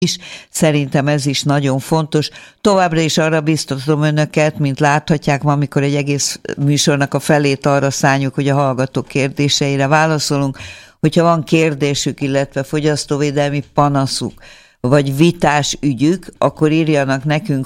is. Szerintem ez is nagyon fontos. Továbbra is arra biztatom önöket, mint láthatják ma, amikor egy egész műsornak a felét arra szánjuk, hogy a hallgatók kérdéseire válaszolunk. Hogyha van kérdésük, illetve fogyasztóvédelmi panaszuk, vagy vitás ügyük, akkor írjanak nekünk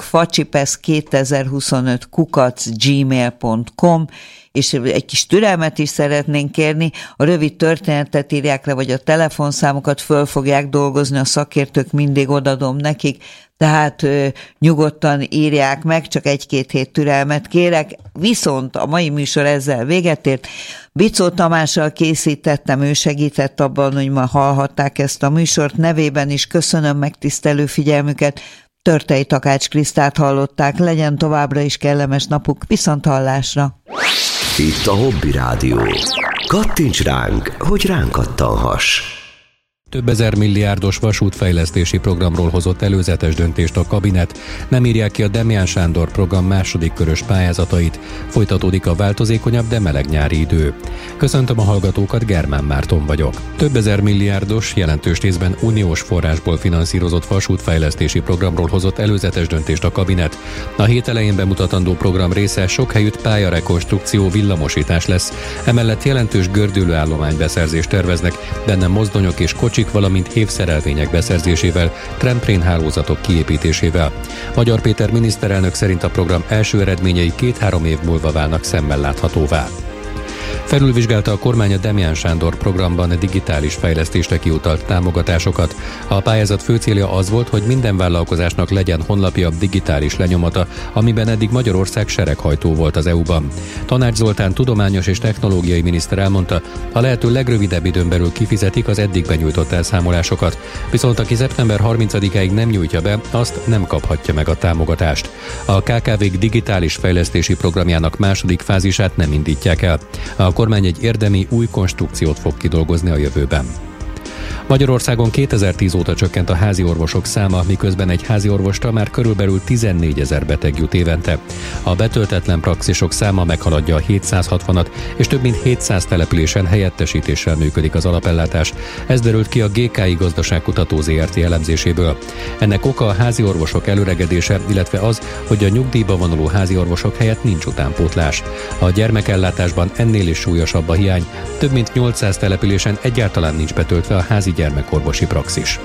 facsipesz2025@gmail.com, és egy kis türelmet is szeretnénk kérni. A rövid történetet írják le, vagy a telefonszámokat föl fogják dolgozni, a szakértők mindig odadom nekik, tehát nyugodtan írják meg, csak 1-2 hét türelmet kérek. Viszont a mai műsor ezzel véget ért. Bicó Tamással készítettem, ő segített abban, hogy ma hallhatták ezt a műsort. Nevében is köszönöm megtisztelő figyelmüket. Törtei Takács Krisztát hallották. Legyen továbbra is kellemes napuk. Viszonthallásra! Itt a Hobby Rádió. Kattints ránk, hogy ránk kattanhass. Több ezer milliárdos vasútfejlesztési programról hozott előzetes döntést a kabinet, nem írják ki a Demján Sándor program második körös pályázatait, folytatódik a változékonyabb, de meleg nyári idő. Köszöntöm a hallgatókat, Germán Márton vagyok. Több ezer milliárdos, jelentős részben uniós forrásból finanszírozott vasútfejlesztési programról hozott előzetes döntést a kabinet. A hét elején bemutatandó program része sok helyütt pályarekonstrukció, villamosítás lesz, emellett jelentős gördülőállomány beszerzést terveznek, benne mozdonyok és kocsik, valamint hévszerelvények beszerzésével, tramplin-hálózatok kiépítésével. Magyar Péter miniszterelnök szerint a program első eredményei 2-3 év múlva válnak szemmel láthatóvá. Felülvizsgálta a kormány a Demján Sándor programban digitális fejlesztésre kiutalt támogatásokat. A pályázat fő célja az volt, hogy minden vállalkozásnak legyen honlapja, digitális lenyomata, amiben eddig Magyarország sereghajtó volt az EU-ban. Tanács Zoltán tudományos és technológiai miniszter elmondta, a lehető legrövidebb időn belül kifizetik az eddig benyújtott elszámolásokat, viszont aki szeptember 30-áig nem nyújtja be, azt nem kaphatja meg a támogatást. A KKV-k digitális fejlesztési programjának második fázisát nem indítják el. A kormány egy érdemi új konstrukciót fog kidolgozni a jövőben. Magyarországon 2010 óta csökkent a házi orvosok száma, miközben egy házi orvosra már körülbelül 14 000 beteg jut évente. A betöltetlen praxisok száma meghaladja a 760-at, és több mint 700 településen helyettesítéssel működik az alapellátás. Ez derült ki a GKI Gazdaságkutató Zrt. Elemzéséből. Ennek oka a házi orvosok előregedése, illetve az, hogy a nyugdíjba vonuló házi orvosok helyett nincs utánpótlás. A gyermekellátásban ennél is súlyosabb a hiány, több mint 800 településen egyáltalán nincs betöltve a házi gyermekorvosi praxis.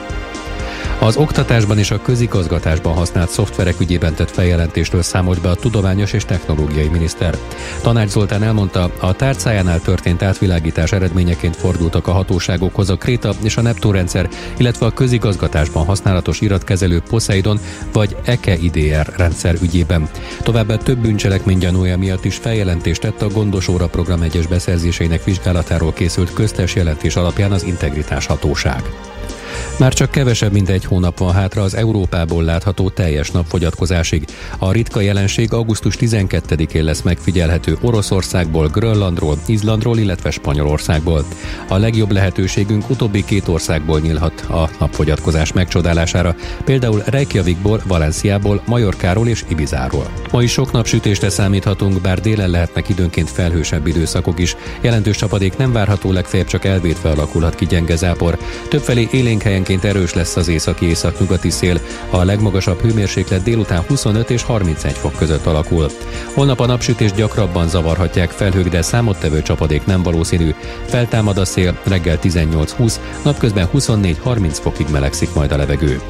Az oktatásban és a közigazgatásban használt szoftverek ügyében tett feljelentésről számolt be a tudományos és technológiai miniszter. Tanács Zoltán elmondta, a tárcájánál történt átvilágítás eredményeként fordultak a hatóságokhoz a Kréta és a Neptun rendszer, illetve a közigazgatásban használatos iratkezelő Poseidon vagy EKE-IDR rendszer ügyében. Továbbá több bűncselekmény gyanúja miatt is feljelentést tett a Gondos Óra program egyes beszerzéseinek vizsgálatáról készült köztes jelentés alapján az Integritás Hatóság. Már csak kevesebb, mint egy hónap van hátra az Európából látható teljes napfogyatkozásig. A ritka jelenség augusztus 12-én lesz megfigyelhető Oroszországból, Grönlandról, Izlandról, illetve Spanyolországból. A legjobb lehetőségünk utóbbi 2 országból nyílhat a napfogyatkozás megcsodálására, például Reykjavikból, Valenciából, Majorkáról és Ibizáról. Ma is sok napsütésre számíthatunk, bár délen lehetnek időnként felhősebb időszakok is. Jelentős csapadék nem várható, legfeljebb csak elvétve alakulhat ki gyenge zápor. Többfelé élénk helyenként erős lesz az északi-északnyugati szél, a legmagasabb hőmérséklet délután 25 és 31 fok között alakul. Holnap a napsütés gyakrabban zavarhatják felhők, de számottevő csapadék nem valószínű. Feltámad a szél, reggel 18-20, napközben 24-30 fokig melegszik majd a levegő.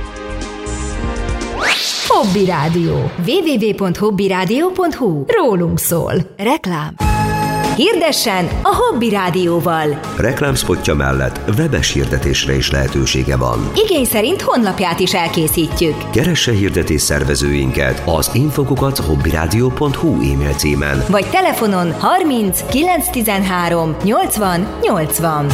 Hobby Rádió. www.hobbyradio.hu. Rólunk szól. Reklám. Hirdessen a Hobby Rádióval. Reklámspotja mellett webes hirdetésre is lehetősége van. Igény szerint honlapját is elkészítjük. Keresse hirdetés szervezőinket az info@hobbyradio.hu e-mail címen. Vagy telefonon 30 913 80 80.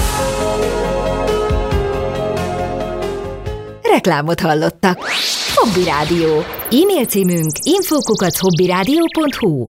Reklámot hallottak. Hobby Rádió. E-mail címünk info@hobbyradio.hu.